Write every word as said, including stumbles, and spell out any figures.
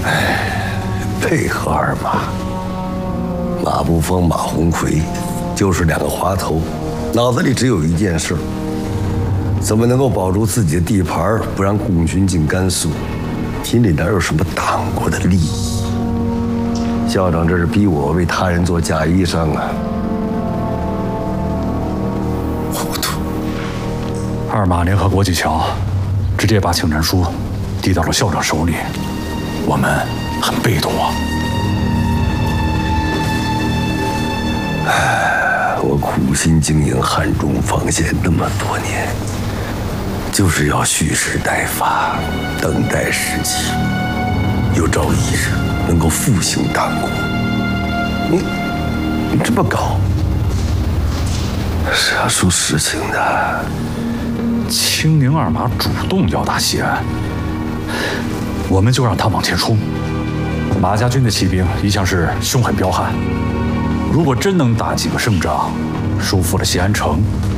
哎，配合二马，马步芳、马鸿逵，就是两个滑头，脑子里只有一件事：怎么能够保住自己的地盘，不让共军进甘肃？心里哪有什么党国的利益？校长这是逼我为他人做假医生啊！糊涂。 二马联合郭继强，直接把请战书递到了校长手里，我们很被动啊。 唉，我苦心经营汉中防线那么多年，就是要蓄势待发，等待时机，有朝一日能够复兴党国。你你这么搞，是要出事情的。 青宁二马主动要打西安，我们就让他往前冲。马家军的骑兵一向是凶狠彪悍，如果真能打几个胜仗，收复了西安城，